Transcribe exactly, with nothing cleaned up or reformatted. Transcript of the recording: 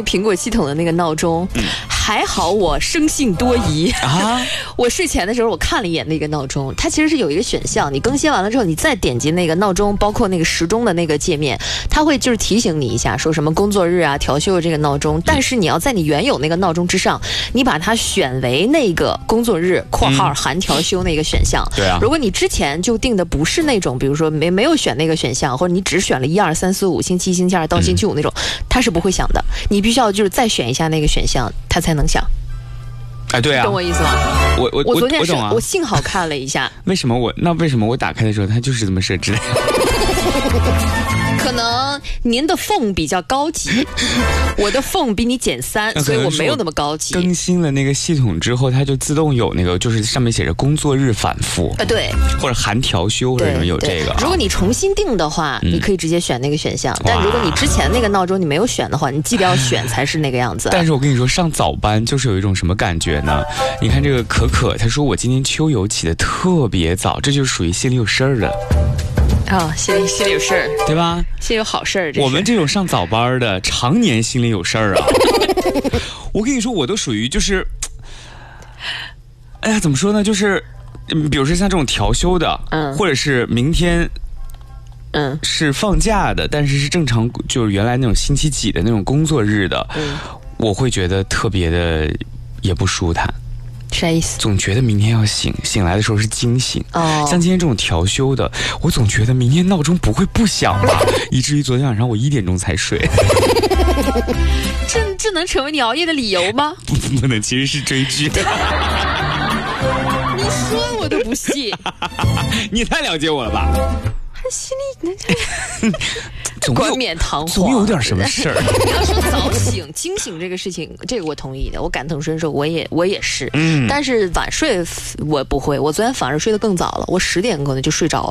苹果系统的那个闹钟，嗯、还好我生性多疑啊。我睡前的时候我看了一眼那个闹钟，它其实是有一个选项，你更新完了之后，你再点击那个闹钟，包括那个时钟的那个界面，它会就是提醒你一下，说什么工作日啊调休这个闹钟，但是你要在你原有那个闹钟之上，你把它选为那个工作日（括号含调休）那个选项。 对啊。 如果你之前就定的不是那种，比如说没没有选那个选项，或者你只选了一二三四五星期星期二到星期五那种，嗯、它是不会响的。你必须要就是再选一下那个选项，它才能响。 哎，对啊， 懂我意思吗？ 我我我昨天是我, 我, 啊、 我幸好看了一下。 为什么我那为什么我打开的时候它就是这么设置的？ 可能您的缝比较高级，我的缝比你减三，所以我没有那么高级。 更新了那个系统之后，它就自动有那个，就是上面写着工作日反复啊，对， 或者含调休或者什么有这个。 如果你重新定的话，嗯、你可以直接选那个选项。但如果你之前那个闹钟你没有选的话，你记得要选才是那个样子。 但是我跟你说，上早班就是有一种什么感觉呢？你看这个可可，她说我今天秋游起得特别早，这就是属于心里有事儿的。 啊、哦，心里心里有事儿， 对吧？ 心里有好事儿。 我们这种上早班的，常年心里有事儿啊。我跟你说，我都属于就是，哎呀，怎么说呢？就是，比如说像这种调休的，嗯，或者是明天，嗯，是放假的，但是是正常，就是原来那种星期几的那种工作日的，嗯，我会觉得特别的也不舒坦。 啥意思？ 总觉得明天要醒，醒来的时候是惊醒。哦，像今天这种调休的，我总觉得明天闹钟不会不响吧，以至于昨天晚上我一点钟才睡。 这这能成为你熬夜的理由吗？ 不不能，其实是追剧。你说我都不信。 你太了解我了吧？ 心里冠冕堂皇， 总有点什么事儿。 你要说早醒、惊醒这个事情，这个我同意的，我感同身受，我也我也是。嗯，但是晚睡我不会，我昨天反而睡得更早了，我十点可能就睡着了。